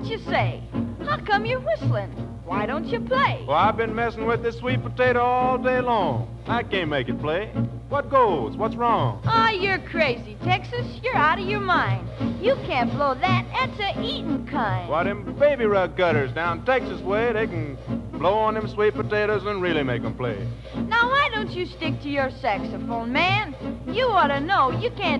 you say? How come you're whistling? Why don't you play? Well, I've been messing with this sweet potato all day long. I can't make it play. What goes? What's wrong? Ah, you're crazy, Texas. You're out of your mind. You can't blow that. That's a eating kind. Why, them baby rug cutters down Texas way, they can blow on them sweet potatoes and really make 'em play. Now, why don't you stick to your saxophone, man? You ought to know you can't